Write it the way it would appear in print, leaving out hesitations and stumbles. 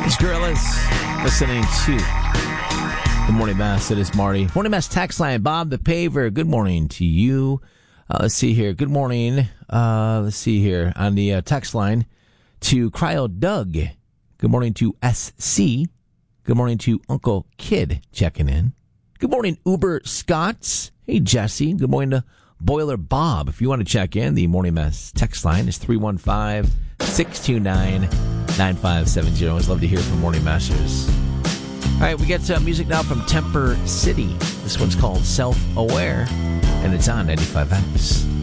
Gorillas listening to The Morning Mass. It is Marty. Morning Mass text line. Bob the Paver. Good morning to you. Let's see here. Good morning. Let's see here on the text line to Cryo Doug. Good morning to SC. Good morning to Uncle Kid checking in. Good morning, Uber Scots. Hey, Jesse. Good morning to Boiler Bob. If you want to check in, the Morning Mass text line is 315-629-9570. Always love to hear from Morning Masters. All right, we get music now from Temper City. This one's called Self-Aware, and it's on 95X.